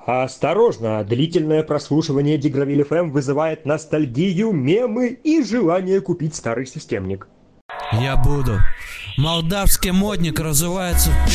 Осторожно, длительное прослушивание Дигравиль ФМ вызывает ностальгию, мемы и желание купить старый системник. Я буду. Молдавский модник разувается